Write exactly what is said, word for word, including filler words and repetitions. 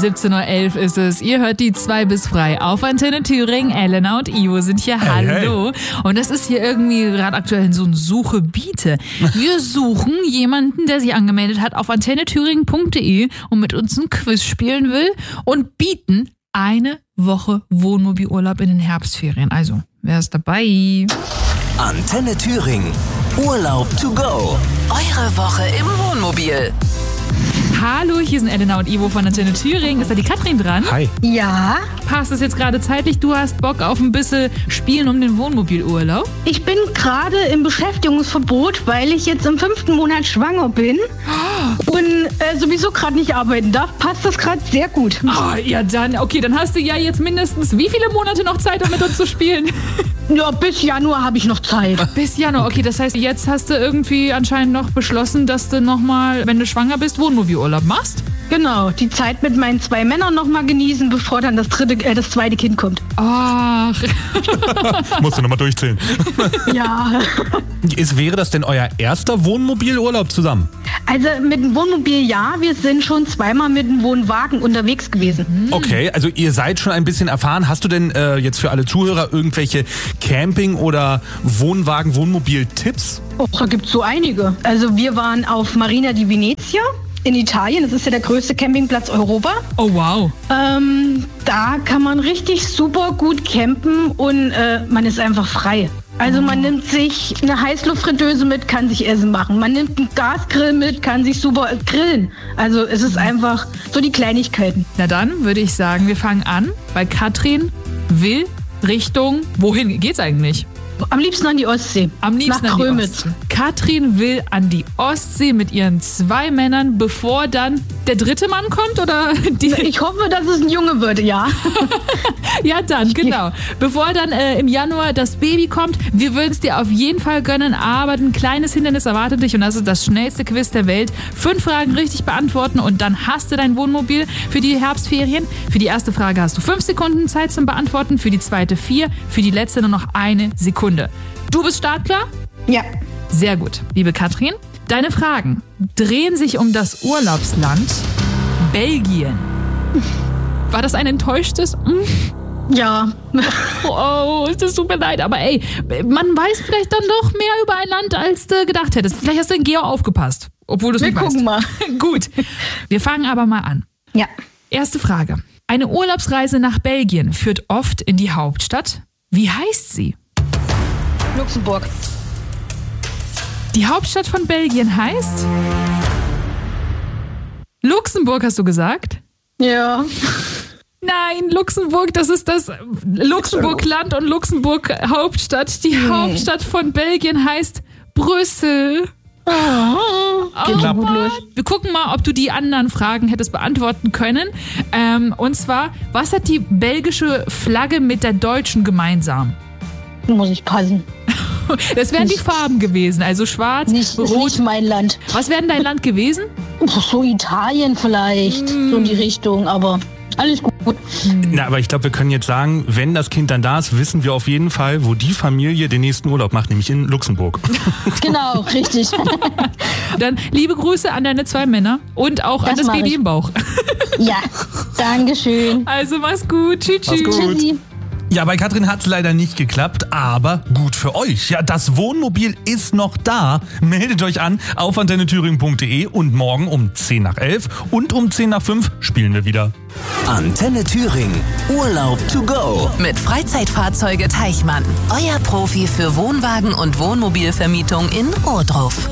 siebzehn Uhr elf ist es. Ihr hört die zwei bis frei auf Antenne Thüringen. Elena und Ivo sind hier. Hey, Hallo. hey. Und das ist hier irgendwie gerade aktuell so ein Suche-Biete. Wir suchen jemanden, der sich angemeldet hat auf antenne thüringen punkt de und mit uns ein Quiz spielen will und bieten eine Woche Wohnmobilurlaub in den Herbstferien. Also, wer ist dabei? Antenne Thüringen. Urlaub to go. Eure Woche im Wohnmobil. Hallo, hier sind Elena und Ivo von Antenne Thüringen. Ist da die Katrin dran? Hi. Ja, Passt es jetzt gerade zeitlich? Du hast Bock auf ein bisschen Spielen um den Wohnmobilurlaub? ich bin gerade im Beschäftigungsverbot, weil ich jetzt im fünften Monat schwanger bin und äh, sowieso gerade nicht arbeiten darf. Passt das gerade sehr gut. Ah, ja dann, okay, dann hast du ja jetzt mindestens wie viele Monate noch Zeit, um mit uns zu spielen? Ja, bis Januar habe ich noch Zeit. Bis Januar, okay, das heißt, jetzt hast du irgendwie anscheinend noch beschlossen, dass du nochmal, wenn du schwanger bist, Wohnmobilurlaub machst? Genau, die Zeit mit meinen zwei Männern noch mal genießen, bevor dann das dritte, äh, das zweite Kind kommt. Ach, Musst du nochmal durchzählen. Ja, Ist, wäre das denn euer erster Wohnmobilurlaub zusammen? also mit dem Wohnmobil ja, wir sind schon zweimal mit dem Wohnwagen unterwegs gewesen. Okay, also ihr seid schon ein bisschen erfahren. Hast du denn äh, jetzt für alle Zuhörer irgendwelche Camping- oder Wohnwagen-Wohnmobil-Tipps? Och, da gibt's so einige. Also wir waren auf Marina di Venezia in Italien. Das ist ja der größte Campingplatz Europa. oh wow. Ähm, da kann man richtig super gut campen und äh, man ist einfach frei. Also man nimmt sich eine Heißluftfritteuse mit, kann sich Essen machen. Man nimmt einen Gasgrill mit, kann sich super grillen. Also es ist einfach so die Kleinigkeiten. Na dann würde ich sagen, wir fangen an, weil Katrin will Richtung, wohin geht's eigentlich? Am liebsten an die Ostsee. Am liebsten Nach an die Grömitz. Ostsee. Katrin will an die Ostsee mit ihren zwei Männern, bevor dann der dritte Mann kommt, oder? Die, Ich hoffe, dass es ein Junge wird, ja. ja, dann, genau. Bevor dann äh, im Januar das Baby kommt, wir würden es dir auf jeden Fall gönnen, aber ein kleines Hindernis erwartet dich und das ist das schnellste Quiz der Welt. Fünf Fragen richtig beantworten und dann hast du dein Wohnmobil für die Herbstferien. Für die erste Frage hast du fünf Sekunden Zeit zum Beantworten, für die zweite vier, für die letzte nur noch eine Sekunde. Du bist startklar? Ja. Sehr gut. Liebe Katrin, deine Fragen drehen sich um das Urlaubsland Belgien. War das ein enttäuschtes? Mm, Ja. Oh, das tut mir leid, aber ey, man weiß vielleicht dann doch mehr über ein Land, als du gedacht hättest. Vielleicht hast du in Geo aufgepasst, obwohl du es Wir nicht weißt. gucken mal. Gut, wir fangen aber mal an. Ja. Erste Frage. Eine Urlaubsreise nach Belgien führt oft in die Hauptstadt. Wie heißt sie? Luxemburg. Die Hauptstadt von Belgien heißt? Luxemburg, hast du gesagt? Ja. Nein, Luxemburg, das ist das Luxemburg-Land und Luxemburg-Hauptstadt. Die Hauptstadt von Belgien heißt Brüssel. Geht schon gut los. Wir gucken mal, ob du die anderen Fragen hättest beantworten können. Ähm, und zwar, was hat die belgische Flagge mit der deutschen gemeinsam? Muss ich passen. Das wären die Nicht- Farben gewesen, also schwarz, Nicht, ist rot. nicht mein Land. Was wäre denn dein Land gewesen? So Italien vielleicht. So in die Richtung, aber alles gut. Na, aber ich glaube, wir können jetzt sagen, wenn das Kind dann da ist, wissen wir auf jeden Fall, wo die Familie den nächsten Urlaub macht, nämlich in Luxemburg. Genau, richtig. Dann liebe Grüße an deine zwei Männer und auch an Das das mach Baby ich. im Bauch. Ja, Dankeschön. Also mach's gut. Tschüss, tschüss. Mach's gut. Tschüssi. Ja, bei Katrin hat es leider nicht geklappt, aber gut für euch. Ja, das Wohnmobil ist noch da. Meldet euch an auf antenne thüringen punkt de und morgen um zehn nach elf und um zehn nach fünf spielen wir wieder. Antenne Thüringen. Urlaub to go. Mit Freizeitfahrzeuge Teichmann. Euer Profi für Wohnwagen und Wohnmobilvermietung in Ohrdruf.